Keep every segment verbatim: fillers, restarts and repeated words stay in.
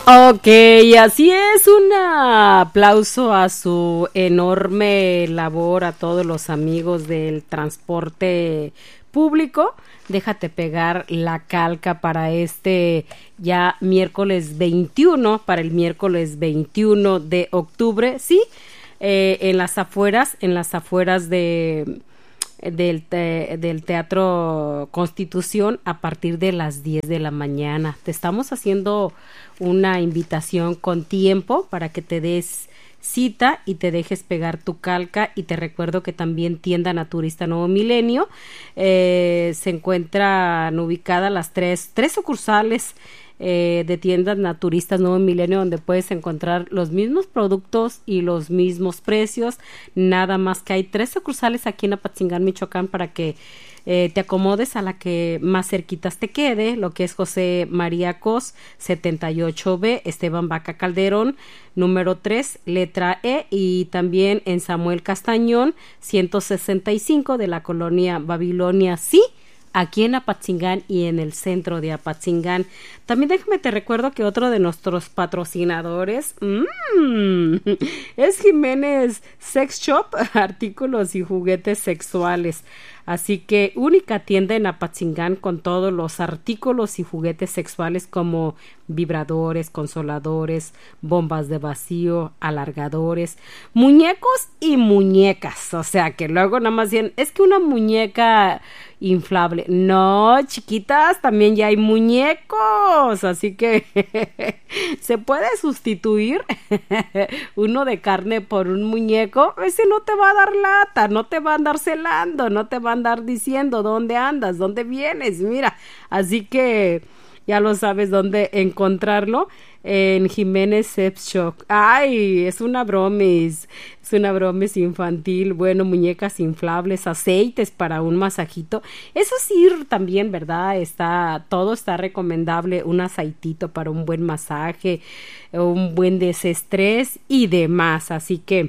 Ok, así es, un aplauso a su enorme labor, a todos los amigos del transporte público. Déjate pegar la calca para este ya miércoles veintiuno, para el miércoles veintiuno de octubre, sí, eh, en las afueras, en las afueras de... Del, te, del Teatro Constitución a partir de las diez de la mañana. Te estamos haciendo una invitación con tiempo para que te des cita y te dejes pegar tu calca, y te recuerdo que también Tienda Naturista Nuevo Milenio eh, se encuentran ubicadas las tres, tres sucursales Eh, de Tiendas Naturistas Nuevo Milenio, donde puedes encontrar los mismos productos y los mismos precios, nada más que hay tres sucursales aquí en Apatzingán, Michoacán, para que eh, te acomodes a la que más cerquitas te quede, lo que es José María Cos setenta y ocho B, Esteban Vaca Calderón número tres, letra E, y también en Samuel Castañón ciento sesenta y cinco de la colonia Babilonia, sí, aquí en Apatzingán y en el centro de Apatzingán. También déjame te recuerdo que otro de nuestros patrocinadores mmm, es Jiménez Sex Shop, artículos y juguetes sexuales. Así que única tienda en Apatzingán con todos los artículos y juguetes sexuales como vibradores, consoladores, bombas de vacío, alargadores, muñecos y muñecas. O sea que luego nada más bien, es que una muñeca inflable. No, chiquitas, también ya hay muñecos. Así que se puede sustituir uno de carne por un muñeco. Ese no te va a dar lata, no te va a andar celando, no te va a andar diciendo dónde andas, dónde vienes, mira. Así que ya lo sabes dónde encontrarlo, en Jiménez Sex Shop. Ay, es una bromis, es una bromis infantil. Bueno, muñecas inflables, aceites para un masajito. Eso sí, también, ¿verdad? Está, todo está recomendable, un aceitito para un buen masaje, un buen desestrés y demás. Así que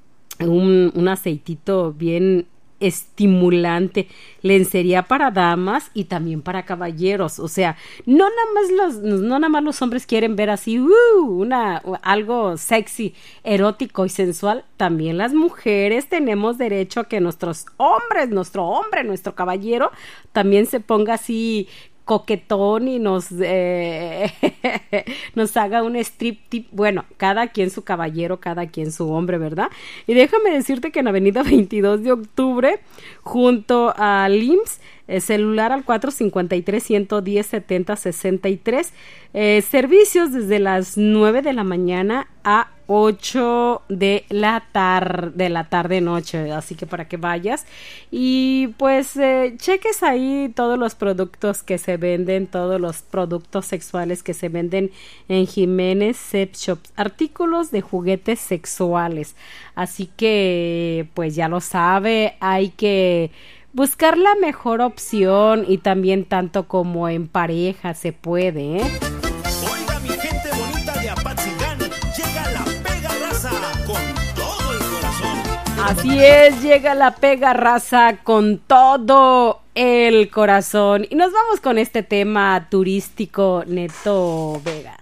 un, un aceitito bien estimulante, lencería para damas y también para caballeros. O sea, no nada más los, no nada más los hombres quieren ver así uh, una, algo sexy, erótico y sensual. También las mujeres tenemos derecho a que nuestros hombres, nuestro hombre, nuestro caballero también se ponga así coquetón y nos eh, nos haga un strip tip. Bueno, cada quien su caballero, cada quien su hombre, ¿verdad? Y déjame decirte que en Avenida veintidós de octubre, junto al I M S S, eh, celular al cuatro cinco tres, uno uno cero, setenta sesenta y tres, eh, servicios desde las nueve de la mañana a ocho de la tarde, de la tarde noche, así que para que vayas y pues eh, cheques ahí todos los productos que se venden, todos los productos sexuales que se venden en Jiménez Sex Shop, artículos de juguetes sexuales. Así que pues ya lo sabe, hay que buscar la mejor opción, y también tanto como en pareja se puede, ¿eh? Oiga, mi gente bonita de Apatzingán, llega la Pega Raza con todo el corazón. Así es, llega la Pega Raza con todo el corazón. Y nos vamos con este tema turístico, Neto Vega.